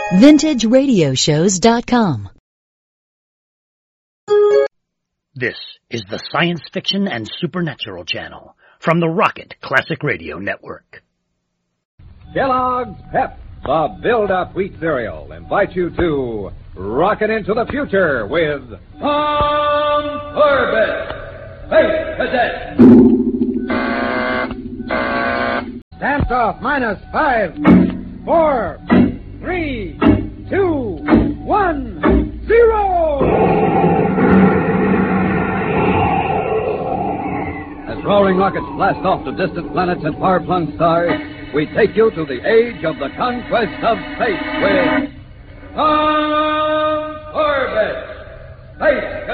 VintageRadioshows.com. This is the Science Fiction and Supernatural Channel from the Rocket Classic Radio Network. Kellogg's Pep, the Build-Up Wheat Cereal, invite you to rocket into the future with Tom Corbett, Space Cadet. Dance off -5, 4, 3, 2, 1, 0! As roaring rockets blast off to distant planets and far-flung stars, we take you to the age of the conquest of space with Tom Corbett, Space